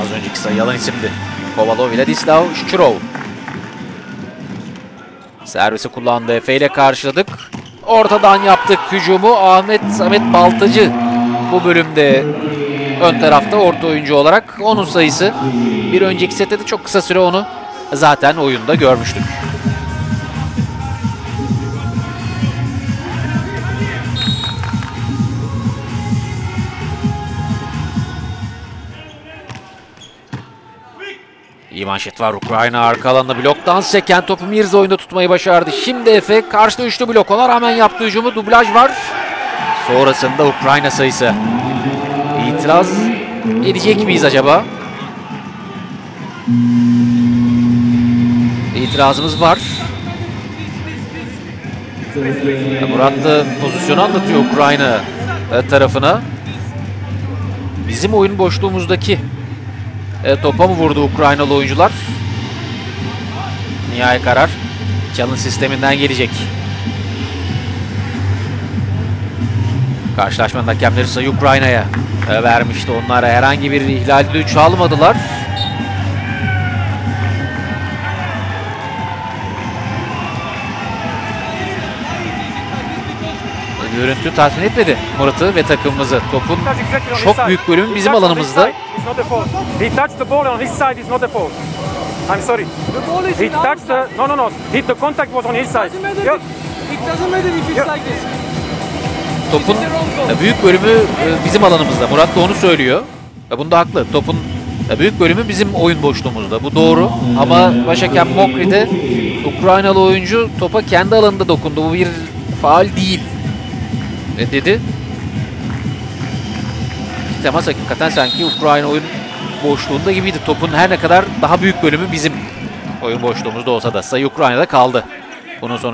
Az önceki sayı alan isimdi. Kovalov, Vladislav Şükürov. Servisi kullandı. Efe ile karşıladık. Ortadan yaptık hücumu. Ahmet Samet Baltacı bu bölümde ön tarafta orta oyuncu olarak. Onun sayısı. Bir önceki sette de çok kısa süre onu zaten oyunda görmüştük. İyi manşet var. Ukrayna arka alanda bloktan seken topu Mirza oyunda tutmayı başardı. Şimdi Efe karşıda üçlü blok. Ona rağmen yaptığı hücumu, dublaj var. Sonrasında Ukrayna sayısı. İtiraz edecek miyiz acaba? İtirazımız var. Murat da pozisyonu anlatıyor Ukrayna tarafına. Bizim oyun boşluğumuzdaki topa mı vurdu Ukraynalı oyuncular? Nihai karar challenge sisteminden gelecek. Karşılaşmanın hakemleri sayı Ukrayna'ya vermişti. Onlara herhangi bir ihlal düdüğü almadılar. Görüntü tatmin etmedi Murat'ı ve takımımızı. Topun çok büyük bölümü bizim alanımızda. He touched the ball on his side, it's not a foul. I'm sorry. The ball is He in our touched side. the... No. The contact was on his side. Doesn't matter. Yeah. It doesn't matter if it's like this. Topun büyük bölümü bizim alanımızda. Murat da onu söylüyor. Bunda haklı. Topun büyük bölümü bizim oyun boşluğumuzda. Bu doğru. Ama başhakem Mokri'de Ukraynalı oyuncu topa kendi alanında dokundu. Bu bir faul değil dedi. Temas hakikaten sanki Ukrayna oyun boşluğunda gibiydi. Topun her ne kadar daha büyük bölümü bizim oyun boşluğumuzda olsa da sayı Ukrayna'da kaldı. Bunun sonu